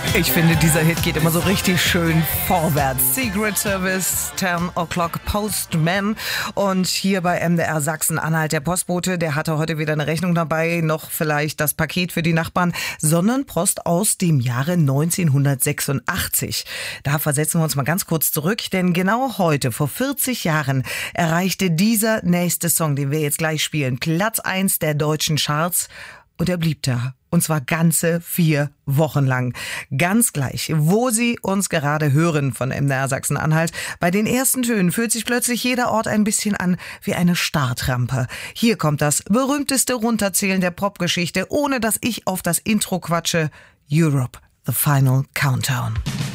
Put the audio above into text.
Ich finde, dieser Hit geht immer so richtig schön vorwärts. Secret Service, 10 O'Clock Postman. Und hier bei MDR Sachsen-Anhalt, der Postbote, der hatte heute weder eine Rechnung dabei, noch vielleicht das Paket für die Nachbarn, sondern Post aus dem Jahre 1986. Da versetzen wir uns mal ganz kurz zurück, denn genau heute, vor 40 Jahren, erreichte dieser nächste Song, den wir jetzt gleich spielen, Platz 1 der deutschen Charts. Und er blieb da. Und zwar ganze 4 Wochen lang. Ganz gleich, wo Sie uns gerade hören von MDR Sachsen-Anhalt. Bei den ersten Tönen fühlt sich plötzlich jeder Ort ein bisschen an wie eine Startrampe. Hier kommt das berühmteste Runterzählen der Popgeschichte, ohne dass ich auf das Intro quatsche. Europe, the Final Countdown.